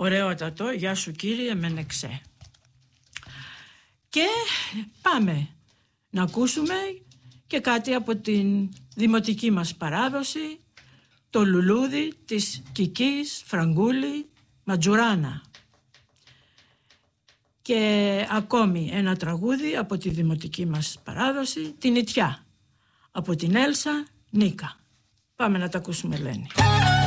Ωραιότατο, γεια σου κύριε Μενεξέ. Και πάμε να ακούσουμε και κάτι από την δημοτική μας παράδοση, το λουλούδι της Κικής Φραγκούλη Ματζουράνα. Και ακόμη ένα τραγούδι από τη δημοτική μας παράδοση, την Ιτιά, από την Έλσα Νίκα. Πάμε να τα ακούσουμε, Ελένη.